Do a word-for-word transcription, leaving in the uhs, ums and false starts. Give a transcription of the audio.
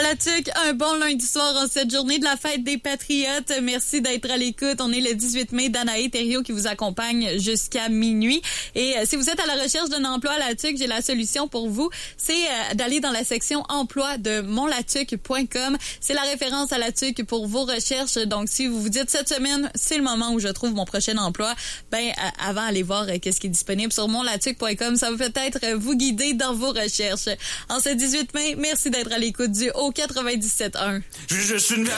la T U C, un bon lundi soir en cette journée de la fête des Patriotes. Merci d'être à l'écoute. On est le dix-huit mai, Danae Thériault qui vous accompagne jusqu'à minuit. Et euh, si vous êtes à la recherche d'un emploi à la T U C, j'ai la solution pour vous. C'est euh, d'aller dans la section emploi de mon latuc point com. C'est la référence à la T U C pour vos recherches. Donc, si vous vous dites cette semaine, c'est le moment où je trouve mon prochain emploi, ben euh, avant, allez voir euh, qu'est-ce qui est disponible sur mon latuc point com. Ça va peut-être euh, vous guider dans vos recherches. En ce dix-huit mai, merci d'être à l'écoute du O quatre-vingt-dix-sept un. Je, je suis une...